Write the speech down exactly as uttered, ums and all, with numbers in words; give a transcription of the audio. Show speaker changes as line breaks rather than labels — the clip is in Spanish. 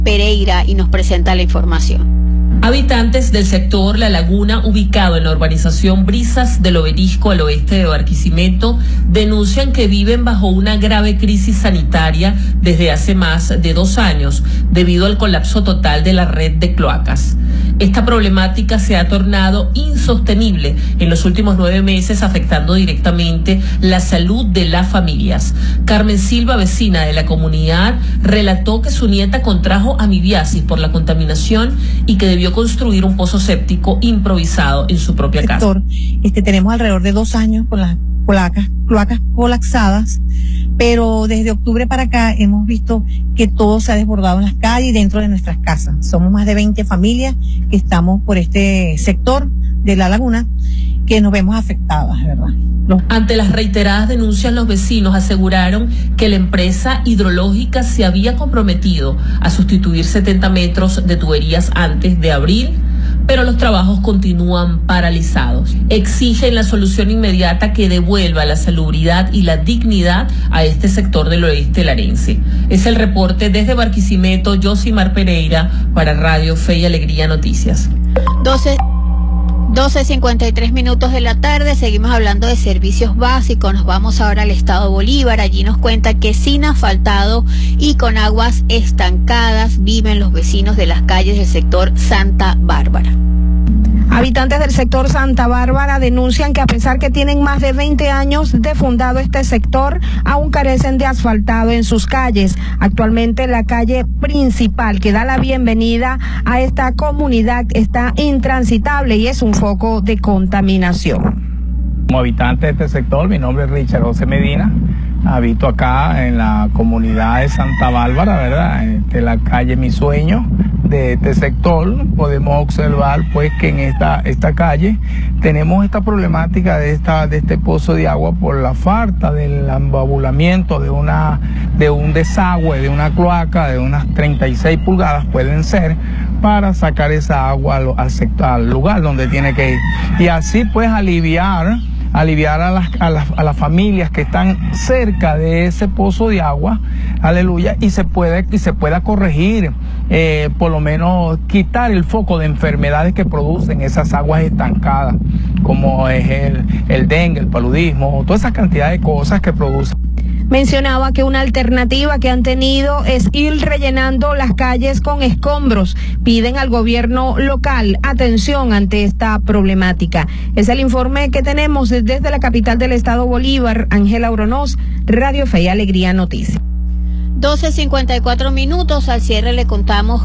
Pereira y nos presenta la información.
Habitantes del sector La Laguna, ubicado en la urbanización Brisas del Obelisco al oeste de Barquisimeto, denuncian que viven bajo una grave crisis sanitaria desde hace más de dos años, debido al colapso total de la red de cloacas. Esta problemática se ha tornado insostenible en los últimos nueve meses, afectando directamente la salud de las familias. Carmen Silva, vecina de la comunidad, relató que su nieta contrajo amibiasis por la contaminación y que debió construir un pozo séptico improvisado en su propia casa.
Este, tenemos alrededor de dos años con las cloacas, cloacas colapsadas, pero desde octubre para acá hemos visto que todo se ha desbordado en las calles y dentro de nuestras casas. Somos más de veinte familias que estamos por este sector de La Laguna que nos vemos afectadas, ¿verdad? Los...
Ante las reiteradas denuncias, los vecinos aseguraron que la empresa hidrológica se había comprometido a sustituir setenta metros de tuberías antes de abril, pero los trabajos continúan paralizados. Exigen la solución inmediata que devuelva la salubridad y la dignidad a este sector del oeste larense. Es el reporte desde Barquisimeto, Josimar Pereira, para Radio Fe y Alegría Noticias.
doce cincuenta y tres minutos de la tarde, seguimos hablando de servicios básicos. Nos vamos ahora al estado Bolívar. Allí nos cuenta que sin asfaltado y con aguas estancadas viven los vecinos de las calles del sector Santa Bárbara.
Habitantes del sector Santa Bárbara denuncian que a pesar que tienen más de veinte años de fundado este sector, aún carecen de asfaltado en sus calles. Actualmente la calle principal que da la bienvenida a esta comunidad está intransitable y es un foco de contaminación.
Como habitante de este sector, mi nombre es Richard José Medina. Habito acá en la comunidad de Santa Bárbara, ¿verdad? De la calle Mi Sueño. De este sector podemos observar pues que en esta esta calle tenemos esta problemática de esta de este pozo de agua por la falta del embabulamiento de una de un desagüe, de una cloaca de unas treinta y seis pulgadas pueden ser, para sacar esa agua al, al, sector, al lugar donde tiene que ir y así pues aliviar aliviar a las, a, las, a las familias que están cerca de ese pozo de agua, aleluya, y se puede y se pueda corregir, eh, por lo menos quitar el foco de enfermedades que producen esas aguas estancadas, como es el, el dengue, el paludismo, toda esa cantidad de cosas que producen.
Mencionaba que una alternativa que han tenido es ir rellenando las calles con escombros. Piden al gobierno local atención ante esta problemática. Es el informe que tenemos desde la capital del estado Bolívar. Ángela Oronoz, Radio Fe y Alegría Noticias.
doce cincuenta y cuatro minutos, al cierre le contamos